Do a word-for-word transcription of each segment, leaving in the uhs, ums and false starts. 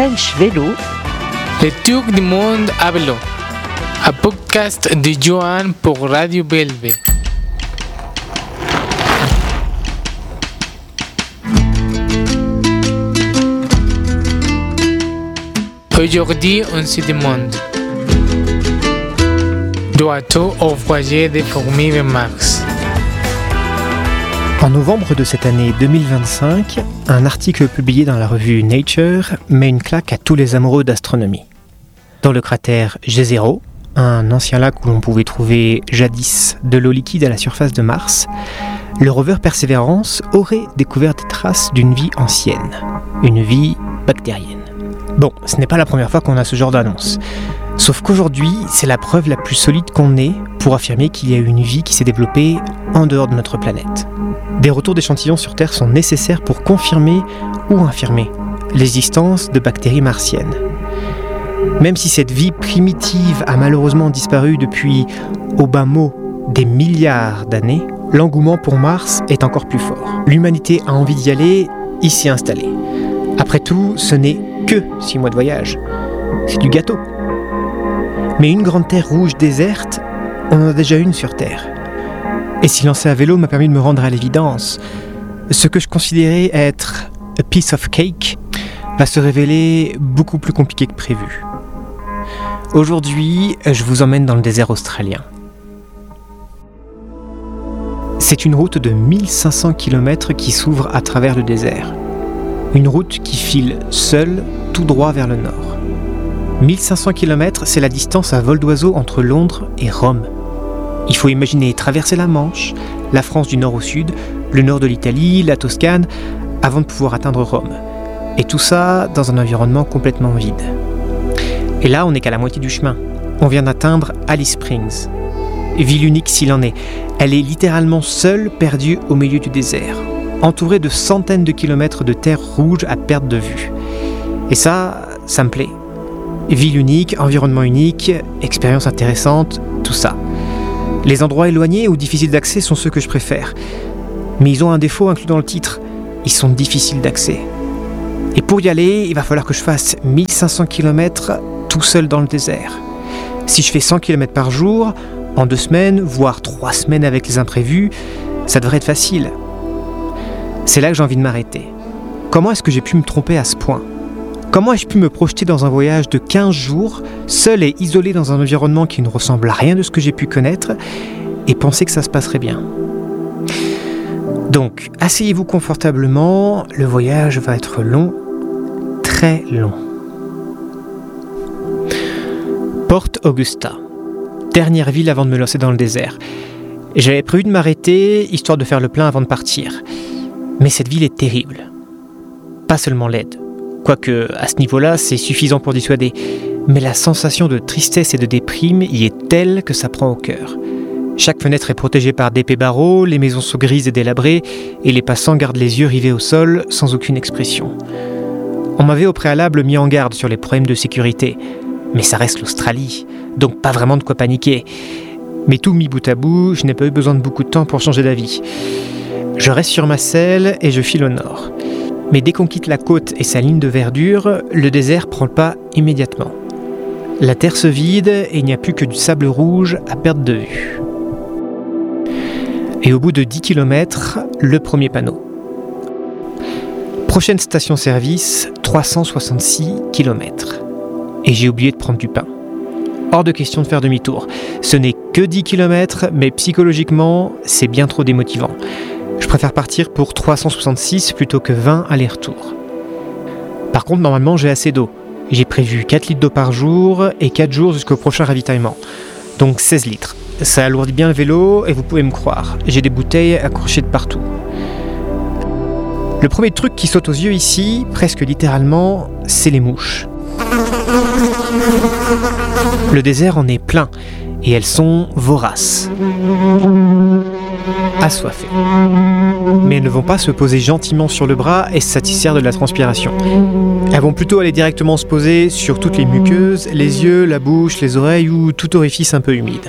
French Vélo. Le tour du monde à vélo. Un podcast de Johan pour Radio Belve. Aujourd'hui, on se demande: doit-on envoyer des fourmis vers Mars? En novembre de cette année deux mille vingt-cinq, un article publié dans la revue Nature met une claque à tous les amoureux d'astronomie. Dans le cratère G zéro, un ancien lac où l'on pouvait trouver jadis de l'eau liquide à la surface de Mars, le rover Perseverance aurait découvert des traces d'une vie ancienne, une vie bactérienne. Bon, ce n'est pas la première fois qu'on a ce genre d'annonce. Sauf qu'aujourd'hui, c'est la preuve la plus solide qu'on ait pour affirmer qu'il y a eu une vie qui s'est développée en dehors de notre planète. Des retours d'échantillons sur Terre sont nécessaires pour confirmer ou infirmer l'existence de bactéries martiennes. Même si cette vie primitive a malheureusement disparu depuis, au bas mot, des milliards d'années, l'engouement pour Mars est encore plus fort. L'humanité a envie d'y aller, y s'y installer. Après tout, ce n'est que six mois de voyage. C'est du gâteau. Mais une grande terre rouge déserte, on en a déjà une sur Terre. Et s'y lancer à vélo m'a permis de me rendre à l'évidence. Ce que je considérais être a piece of cake va se révéler beaucoup plus compliqué que prévu. Aujourd'hui, je vous emmène dans le désert australien. C'est une route de mille cinq cents kilomètres qui s'ouvre à travers le désert. Une route qui file seule tout droit vers le nord. mille cinq cents kilomètres, c'est la distance à vol d'oiseau entre Londres et Rome. Il faut imaginer traverser la Manche, la France du nord au sud, le nord de l'Italie, la Toscane, avant de pouvoir atteindre Rome. Et tout ça dans un environnement complètement vide. Et là, on n'est qu'à la moitié du chemin. On vient d'atteindre Alice Springs. Ville unique s'il en est. Elle est littéralement seule, perdue au milieu du désert, entourée de centaines de kilomètres de terre rouge à perte de vue. Et ça, ça me plaît. Ville unique, environnement unique, expérience intéressante, tout ça. Les endroits éloignés ou difficiles d'accès sont ceux que je préfère. Mais ils ont un défaut inclus dans le titre. Ils sont difficiles d'accès. Et pour y aller, il va falloir que je fasse mille cinq cents kilomètres tout seul dans le désert. Si je fais cent kilomètres par jour, en deux semaines, voire trois semaines avec les imprévus, ça devrait être facile. C'est là que j'ai envie de m'arrêter. Comment est-ce que j'ai pu me tromper à ce point ? Comment ai-je pu me projeter dans un voyage de quinze jours, seul et isolé dans un environnement qui ne ressemble à rien de ce que j'ai pu connaître, et penser que ça se passerait bien ? Donc, asseyez-vous confortablement, le voyage va être long, très long. Port Augusta, dernière ville avant de me lancer dans le désert. J'avais prévu de m'arrêter, histoire de faire le plein avant de partir. Mais cette ville est terrible. Pas seulement laide. Quoique, à ce niveau-là, c'est suffisant pour dissuader. Mais la sensation de tristesse et de déprime y est telle que ça prend au cœur. Chaque fenêtre est protégée par d'épais barreaux, les maisons sont grises et délabrées, et les passants gardent les yeux rivés au sol, sans aucune expression. On m'avait au préalable mis en garde sur les problèmes de sécurité. Mais ça reste l'Australie, donc pas vraiment de quoi paniquer. Mais tout mis bout à bout, je n'ai pas eu besoin de beaucoup de temps pour changer d'avis. Je reste sur ma selle et je file au nord. Mais dès qu'on quitte la côte et sa ligne de verdure, le désert prend le pas immédiatement. La terre se vide et il n'y a plus que du sable rouge à perte de vue. Et au bout de dix kilomètres, le premier panneau. Prochaine station-service, trois cent soixante-six kilomètres. Et j'ai oublié de prendre du pain. Hors de question de faire demi-tour. Ce n'est que dix kilomètres, mais psychologiquement, c'est bien trop démotivant. Je préfère partir pour trois cent soixante-six plutôt que vingt allers-retours. Par contre, normalement, j'ai assez d'eau. J'ai prévu quatre litres d'eau par jour et quatre jours jusqu'au prochain ravitaillement. Donc seize litres. Ça alourdit bien le vélo et vous pouvez me croire, j'ai des bouteilles accrochées de partout. Le premier truc qui saute aux yeux ici, presque littéralement, c'est les mouches. Le désert en est plein et elles sont voraces. Assoiffées. Mais elles ne vont pas se poser gentiment sur le bras et se satisfaire de la transpiration. Elles vont plutôt aller directement se poser sur toutes les muqueuses, les yeux, la bouche, les oreilles ou tout orifice un peu humide.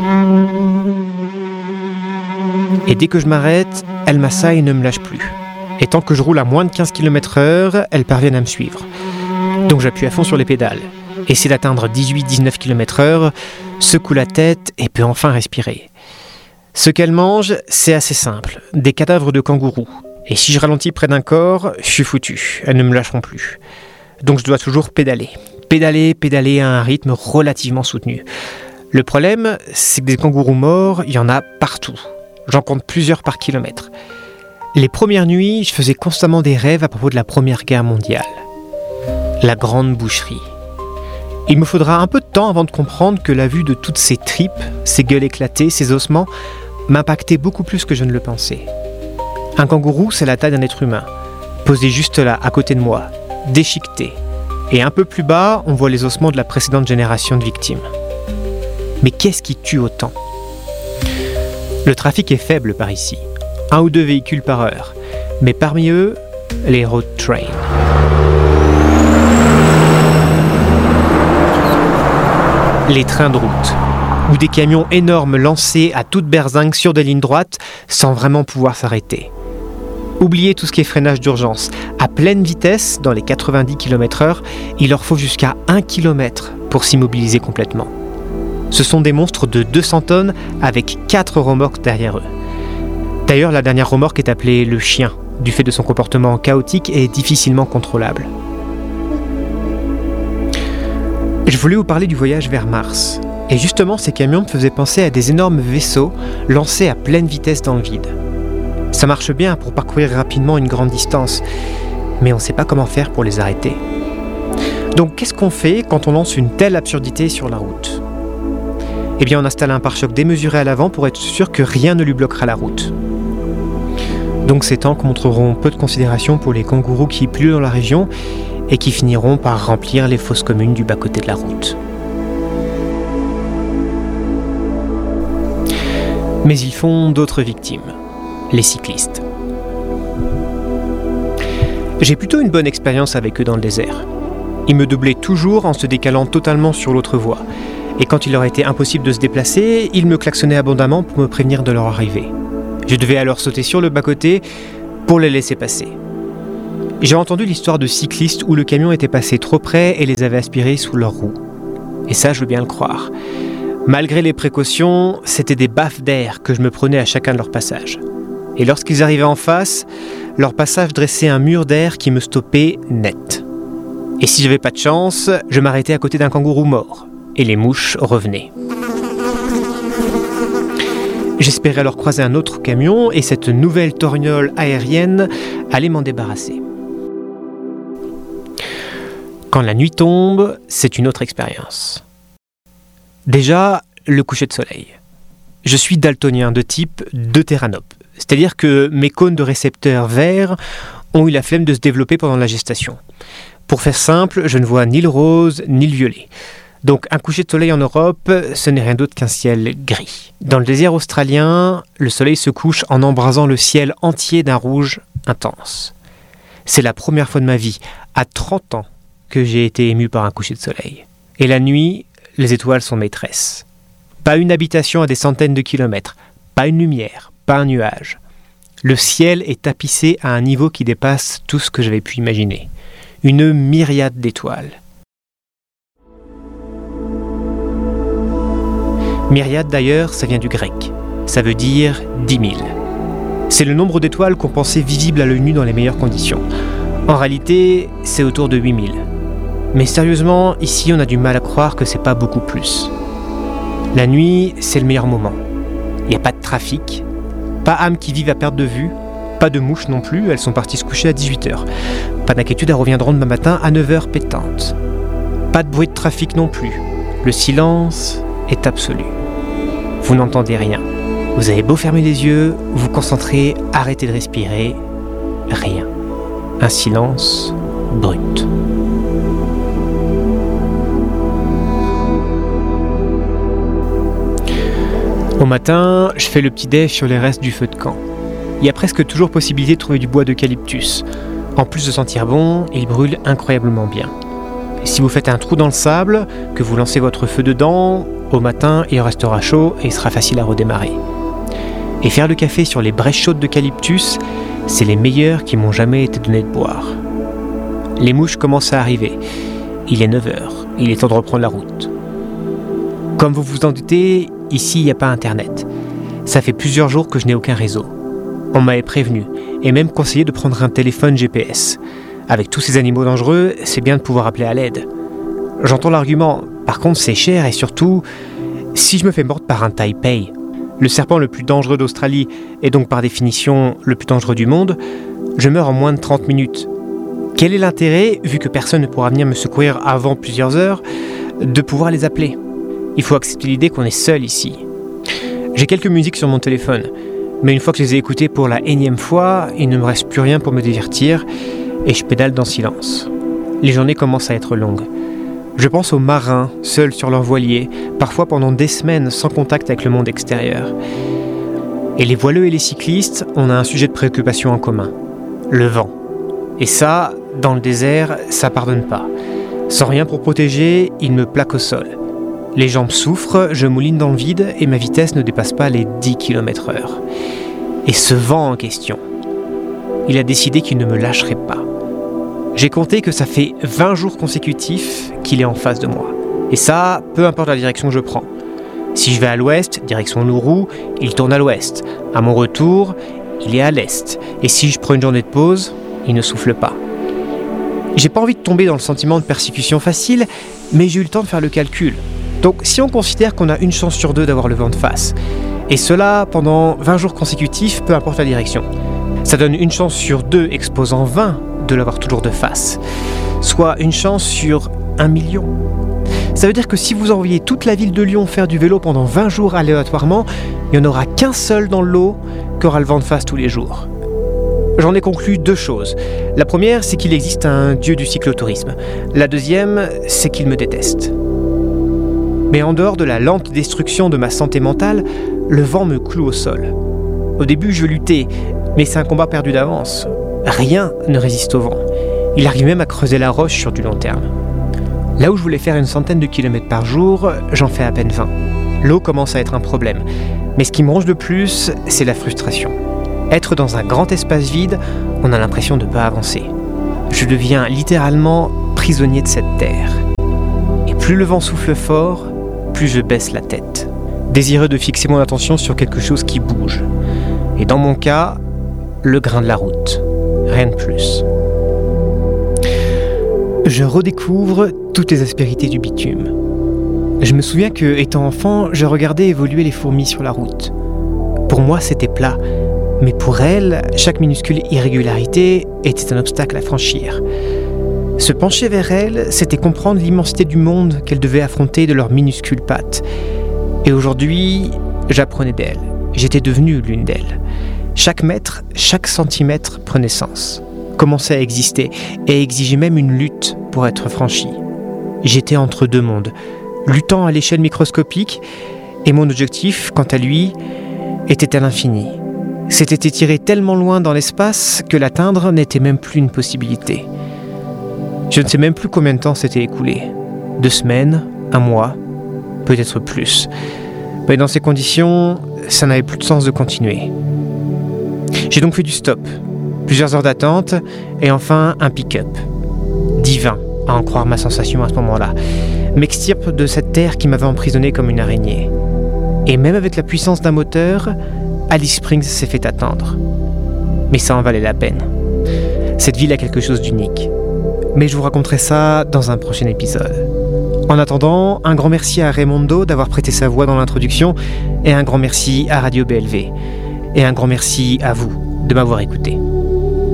Et dès que je m'arrête, elles m'assaillent et ne me lâchent plus. Et tant que je roule à moins de quinze kilomètres heure, elles parviennent à me suivre. Donc j'appuie à fond sur les pédales, essaie d'atteindre dix-huit à dix-neuf kilomètres heure, secoue la tête et peut enfin respirer. Ce qu'elle mange, c'est assez simple, des cadavres de kangourous. Et si je ralentis près d'un corps, je suis foutu, elles ne me lâcheront plus. Donc je dois toujours pédaler. Pédaler, pédaler à un rythme relativement soutenu. Le problème, c'est que des kangourous morts, il y en a partout. J'en compte plusieurs par kilomètre. Les premières nuits, je faisais constamment des rêves à propos de la Première Guerre mondiale. La grande boucherie. Il me faudra un peu de temps avant de comprendre que la vue de toutes ces tripes, ces gueules éclatées, ces ossements, m'impactait beaucoup plus que je ne le pensais. Un kangourou, c'est la taille d'un être humain, posé juste là, à côté de moi, déchiqueté. Et un peu plus bas, on voit les ossements de la précédente génération de victimes. Mais qu'est-ce qui tue autant ? Le trafic est faible par ici, un ou deux véhicules par heure, mais parmi eux, les road trains. Les trains de route, ou des camions énormes lancés à toute berzingue sur des lignes droites sans vraiment pouvoir s'arrêter. Oubliez tout ce qui est freinage d'urgence. À pleine vitesse, dans les quatre-vingt-dix kilomètres heure, il leur faut jusqu'à un kilomètre pour s'immobiliser complètement. Ce sont des monstres de deux cents tonnes avec quatre remorques derrière eux. D'ailleurs, la dernière remorque est appelée le chien, du fait de son comportement chaotique et difficilement contrôlable. Je voulais vous parler du voyage vers Mars. Et justement, ces camions me faisaient penser à des énormes vaisseaux lancés à pleine vitesse dans le vide. Ça marche bien pour parcourir rapidement une grande distance, mais on ne sait pas comment faire pour les arrêter. Donc qu'est-ce qu'on fait quand on lance une telle absurdité sur la route ? Eh bien, on installe un pare-choc démesuré à l'avant pour être sûr que rien ne lui bloquera la route. Donc ces tanks montreront peu de considération pour les kangourous qui pullulent dans la région et qui finiront par remplir les fosses communes du bas-côté de la route. Mais ils font d'autres victimes, les cyclistes. J'ai plutôt une bonne expérience avec eux dans le désert. Ils me doublaient toujours en se décalant totalement sur l'autre voie. Et quand il leur était impossible de se déplacer, ils me klaxonnaient abondamment pour me prévenir de leur arrivée. Je devais alors sauter sur le bas-côté pour les laisser passer. J'ai entendu l'histoire de cyclistes où le camion était passé trop près et les avait aspirés sous leurs roues. Et ça, je veux bien le croire. Malgré les précautions, c'était des baffes d'air que je me prenais à chacun de leurs passages. Et lorsqu'ils arrivaient en face, leur passage dressait un mur d'air qui me stoppait net. Et si j'avais pas de chance, je m'arrêtais à côté d'un kangourou mort. Et les mouches revenaient. J'espérais alors croiser un autre camion et cette nouvelle torgnole aérienne allait m'en débarrasser. Quand la nuit tombe, c'est une autre expérience. Déjà, le coucher de soleil. Je suis daltonien de type deutéranope, c'est-à-dire que mes cônes de récepteurs verts ont eu la flemme de se développer pendant la gestation. Pour faire simple, je ne vois ni le rose ni le violet. Donc un coucher de soleil en Europe, ce n'est rien d'autre qu'un ciel gris. Dans le désert australien, le soleil se couche en embrasant le ciel entier d'un rouge intense. C'est la première fois de ma vie, à trente ans, que j'ai été ému par un coucher de soleil. Et la nuit, les étoiles sont maîtresses. Pas une habitation à des centaines de kilomètres, pas une lumière, pas un nuage. Le ciel est tapissé à un niveau qui dépasse tout ce que j'avais pu imaginer. Une myriade d'étoiles. Myriade d'ailleurs, ça vient du grec. Ça veut dire dix mille. C'est le nombre d'étoiles qu'on pensait visibles à l'œil nu dans les meilleures conditions. En réalité, c'est autour de huit mille. Mais sérieusement, ici on a du mal à croire que c'est pas beaucoup plus. La nuit, c'est le meilleur moment. Il n'y a pas de trafic, pas âmes qui vivent à perte de vue, pas de mouches non plus, elles sont parties se coucher à dix-huit heures. Pas d'inquiétude, elles reviendront demain matin à neuf heures pétantes. Pas de bruit de trafic non plus. Le silence est absolu. Vous n'entendez rien. Vous avez beau fermer les yeux, vous concentrez, arrêtez de respirer, rien. Un silence brut. Au matin, je fais le petit déj sur les restes du feu de camp. Il y a presque toujours possibilité de trouver du bois d'eucalyptus. En plus de sentir bon, il brûle incroyablement bien. Et si vous faites un trou dans le sable, que vous lancez votre feu dedans, au matin, il restera chaud et il sera facile à redémarrer. Et faire le café sur les braises chaudes d'eucalyptus, c'est les meilleurs qui m'ont jamais été donnés de boire. Les mouches commencent à arriver. Il est neuf heures, il est temps de reprendre la route. Comme vous vous en doutez, ici il n'y a pas internet. Ça fait plusieurs jours que je n'ai aucun réseau. On m'avait prévenu, et même conseillé de prendre un téléphone G P S. Avec tous ces animaux dangereux, c'est bien de pouvoir appeler à l'aide. J'entends l'argument, par contre c'est cher et surtout, si je me fais mordre par un taipei, le serpent le plus dangereux d'Australie et donc par définition le plus dangereux du monde, je meurs en moins de trente minutes. Quel est l'intérêt, vu que personne ne pourra venir me secourir avant plusieurs heures, de pouvoir les appeler ? Il faut accepter l'idée qu'on est seul ici. J'ai quelques musiques sur mon téléphone, mais une fois que je les ai écoutées pour la énième fois, il ne me reste plus rien pour me divertir et je pédale dans le silence. Les journées commencent à être longues. Je pense aux marins, seuls sur leur voilier, parfois pendant des semaines sans contact avec le monde extérieur. Et les voileux et les cyclistes, on a un sujet de préoccupation en commun, le vent. Et ça, dans le désert, ça pardonne pas. Sans rien pour protéger, il me plaque au sol. Les jambes souffrent, je mouline dans le vide et ma vitesse ne dépasse pas les dix kilomètres heure. Et ce vent en question, il a décidé qu'il ne me lâcherait pas. J'ai compté que ça fait vingt jours consécutifs qu'il est en face de moi. Et ça, peu importe la direction que je prends. Si je vais à l'ouest, direction Nauru, il tourne à l'ouest. À mon retour, il est à l'est. Et si je prends une journée de pause, il ne souffle pas. J'ai pas envie de tomber dans le sentiment de persécution facile, mais j'ai eu le temps de faire le calcul. Donc si on considère qu'on a une chance sur deux d'avoir le vent de face, et cela pendant vingt jours consécutifs, peu importe la direction, ça donne une chance sur deux exposant vingt de l'avoir toujours de face, soit une chance sur un million. Ça veut dire que si vous envoyez toute la ville de Lyon faire du vélo pendant vingt jours aléatoirement, il n'y en aura qu'un seul dans le lot qui aura le vent de face tous les jours. J'en ai conclu deux choses. La première, c'est qu'il existe un dieu du cyclotourisme. La deuxième, c'est qu'il me déteste. Mais en dehors de la lente destruction de ma santé mentale, le vent me cloue au sol. Au début, je luttais, mais c'est un combat perdu d'avance. Rien ne résiste au vent. Il arrive même à creuser la roche sur du long terme. Là où je voulais faire une centaine de kilomètres par jour, j'en fais à peine vingt. L'eau commence à être un problème. Mais ce qui me ronge le plus, c'est la frustration. Être dans un grand espace vide, on a l'impression de ne pas avancer. Je deviens littéralement prisonnier de cette terre. Et plus le vent souffle fort, plus je baisse la tête, désireux de fixer mon attention sur quelque chose qui bouge. Et dans mon cas, le grain de la route. Rien de plus. Je redécouvre toutes les aspérités du bitume. Je me souviens que, étant enfant, je regardais évoluer les fourmis sur la route. Pour moi, c'était plat. Mais pour elles, chaque minuscule irrégularité était un obstacle à franchir. Se pencher vers elles, c'était comprendre l'immensité du monde qu'elles devaient affronter de leurs minuscules pattes. Et aujourd'hui, j'apprenais d'elles. J'étais devenu l'une d'elles. Chaque mètre, chaque centimètre prenait sens, commençait à exister et exigeait même une lutte pour être franchi. J'étais entre deux mondes, luttant à l'échelle microscopique, et mon objectif, quant à lui, était à l'infini. S'était étiré tellement loin dans l'espace que l'atteindre n'était même plus une possibilité. Je ne sais même plus combien de temps s'était écoulé. Deux semaines, un mois, peut-être plus. Mais dans ces conditions, ça n'avait plus de sens de continuer. J'ai donc fait du stop, plusieurs heures d'attente, et enfin un pick-up. Divin, à en croire ma sensation à ce moment-là, m'extirpe de cette terre qui m'avait emprisonné comme une araignée. Et même avec la puissance d'un moteur, Alice Springs s'est fait attendre. Mais ça en valait la peine. Cette ville a quelque chose d'unique. Mais je vous raconterai ça dans un prochain épisode. En attendant, un grand merci à Raimondo d'avoir prêté sa voix dans l'introduction, et un grand merci à Radio B L V. Et un grand merci à vous de m'avoir écouté.